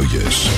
επιλογές.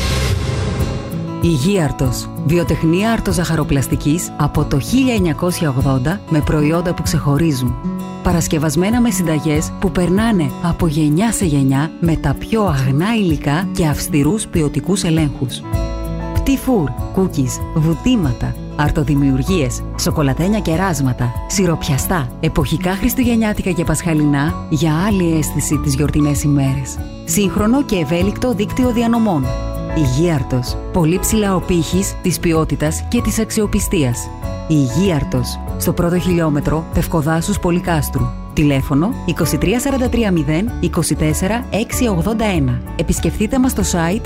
Υγίαρτος. Βιοτεχνία αρτοζαχαροπλαστικής από το 1980 με προϊόντα που ξεχωρίζουν. Παρασκευασμένα με συνταγές που περνάνε από γενιά σε γενιά με τα πιο αγνά υλικά και αυστηρούς ποιοτικούς ελέγχους. Πτυφούρ, κούκκις, βουτήματα, αρτοδημιουργίες, σοκολατένια κεράσματα, σιροπιαστά, εποχικά χριστουγεννιάτικα και πασχαλινά για άλλη αίσθηση τις γιορτινές ημέρες. Σύγχρονο και ευέλικτο δίκτυο διανομών. Υγίαρτος. Πολύ ψηλά ο πύχης της ποιότητας και της αξιοπιστίας. Υγίαρτος. Στο πρώτο χιλιόμετρο Πευκοδάσους Πολυκάστρου. Τηλέφωνο 23430 24 681. Επισκεφτείτε μας στο site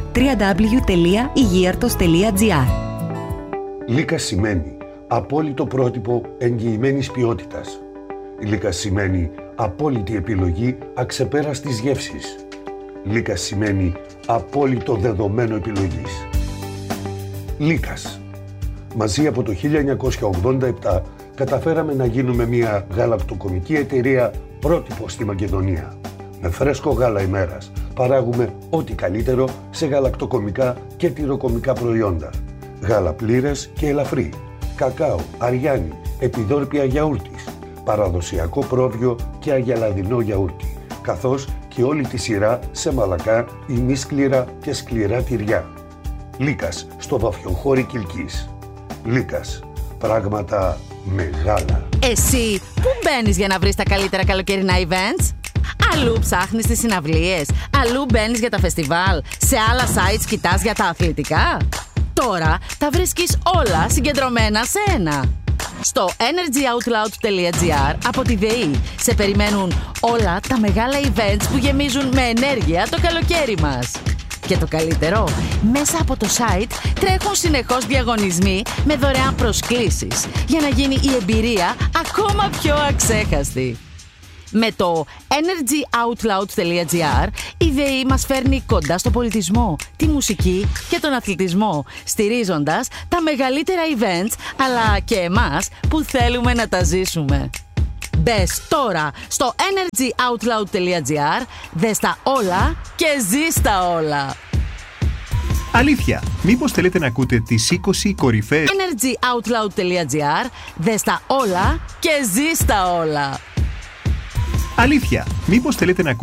www.υγίαρτος.gr. Λίκας σημαίνει απόλυτο πρότυπο εγγυημένης ποιότητας. Λίκας σημαίνει απόλυτη επιλογή αξεπέραστης γεύσης. Λίκας σημαίνει απόλυτο δεδομένο επιλογής. Λίκας. Μαζί από το 1987 καταφέραμε να γίνουμε μια γαλακτοκομική εταιρεία πρότυπο στη Μακεδονία. Με φρέσκο γάλα ημέρας παράγουμε ό,τι καλύτερο σε γαλακτοκομικά και τυροκομικά προϊόντα. Γάλα πλήρες και ελαφρύ, κακάο, αριάνι, επιδόρπια γιαούρτης, παραδοσιακό πρόβιο και αγελαδινό γιαούρτι, καθώς και όλη τη σειρά σε μαλακά, ημίσκληρα και σκληρά τυριά. Λίκας στο Βαφιοχώρι Κιλκής. Λίκας. Πράγματα μεγάλα. Εσύ πού μπαίνεις για να βρεις τα καλύτερα καλοκαιρινά events? Αλλού ψάχνεις τις συναυλίες, αλλού μπαίνεις για τα φεστιβάλ, σε άλλα sites κοιτάς για τα αθλητικά. Τώρα τα βρίσκεις όλα συγκεντρωμένα σε ένα. Στο energyoutloud.gr από τη ΔΕΗ σε περιμένουν όλα τα μεγάλα events που γεμίζουν με ενέργεια το καλοκαίρι μας. Και το καλύτερο, μέσα από το site τρέχουν συνεχώς διαγωνισμοί με δωρεάν προσκλήσεις για να γίνει η εμπειρία ακόμα πιο αξέχαστη. Με το energyoutloud.gr η ΔΕΗ μας φέρνει κοντά στο πολιτισμό, τη μουσική και τον αθλητισμό, στηρίζοντας τα μεγαλύτερα events αλλά και εμάς που θέλουμε να τα ζήσουμε. Μπες τώρα στο energyoutloud.gr, δες τα όλα και ζεις τα όλα. Αλήθεια, μήπως θέλετε να ακούτε τις 20 κορυφαίες energyoutloud.gr, δες τα όλα και ζεις τα όλα. Αλήθεια, μήπως θέλετε να ακούτε